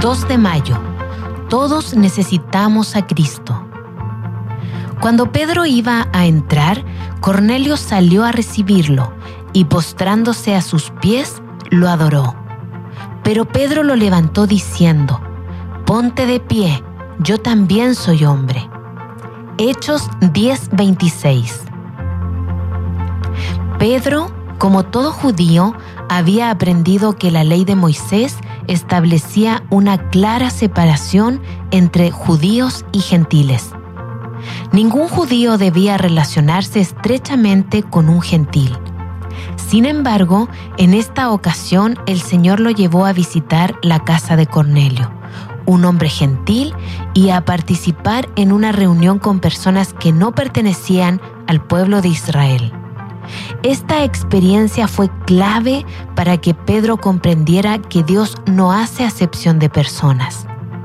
2 de mayo. Todos necesitamos a Cristo. Cuando Pedro iba a entrar, Cornelio salió a recibirlo y postrándose a sus pies, lo adoró. Pero Pedro lo levantó diciendo: «Ponte de pie, yo también soy hombre». Hechos 10:26. Pedro, como todo judío, había aprendido que la ley de Moisés establecía una clara separación entre judíos y gentiles. Ningún judío debía relacionarse estrechamente con un gentil. Sin embargo, en esta ocasión el Señor lo llevó a visitar la casa de Cornelio, un hombre gentil, y a participar en una reunión con personas que no pertenecían al pueblo de Israel. Esta experiencia fue clave para que Pedro comprendiera que Dios no hace acepción de personas.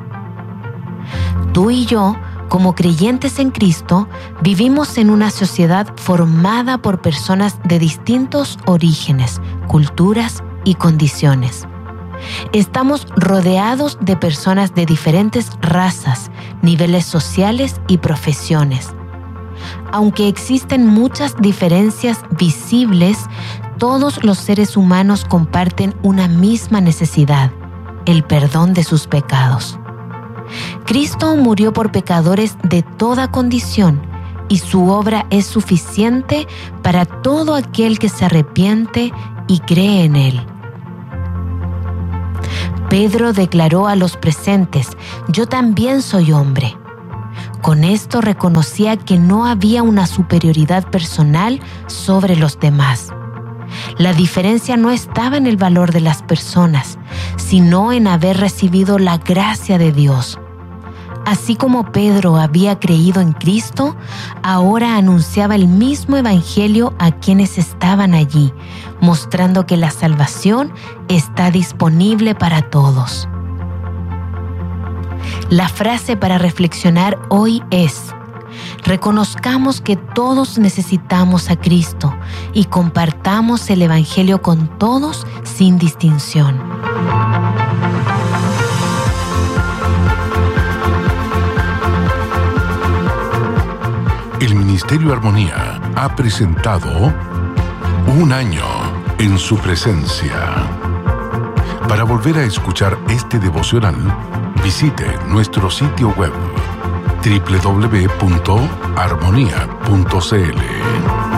Tú y yo, como creyentes en Cristo, vivimos en una sociedad formada por personas de distintos orígenes, culturas y condiciones. Estamos rodeados de personas de diferentes razas, niveles sociales y profesiones. Aunque existen muchas diferencias visibles, todos los seres humanos comparten una misma necesidad: el perdón de sus pecados. Cristo murió por pecadores de toda condición y su obra es suficiente para todo aquel que se arrepiente y cree en Él. Pedro declaró a los presentes: «Yo también soy hombre». Con esto reconocía que no había una superioridad personal sobre los demás. La diferencia no estaba en el valor de las personas, sino en haber recibido la gracia de Dios. Así como Pedro había creído en Cristo, ahora anunciaba el mismo evangelio a quienes estaban allí, mostrando que la salvación está disponible para todos. La frase para reflexionar hoy es: reconozcamos que todos necesitamos a Cristo y compartamos el evangelio con todos sin distinción. El Ministerio Armonía ha presentado Un Año en Su Presencia. Para volver a escuchar este devocional, visite nuestro sitio web www.armonia.cl.